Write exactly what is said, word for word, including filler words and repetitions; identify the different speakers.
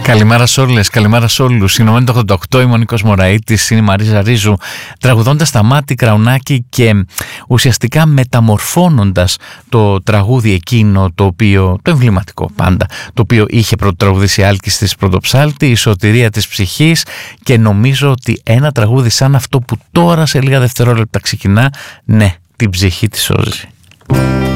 Speaker 1: Καλημέρα σε όλες, καλημέρα σε όλους. Συγγνώμη το ογδόντα οκτώ, είμαι ο Νίκος Μωραΐτης, είναι η Μαρίζα Ρίζου, τραγουδώντας τα Μάτι Κραουνάκη και ουσιαστικά μεταμορφώνοντας το τραγούδι εκείνο το οποίο, το εμβληματικό πάντα, το οποίο είχε πρωτοτραγουδήσει Άλκης της Πρωτοψάλτη, η σωτηρία της ψυχής, και νομίζω ότι ένα τραγούδι σαν αυτό που τώρα σε λίγα δευτερόλεπτα ξεκινά, ναι, την ψυχή τη σώζει.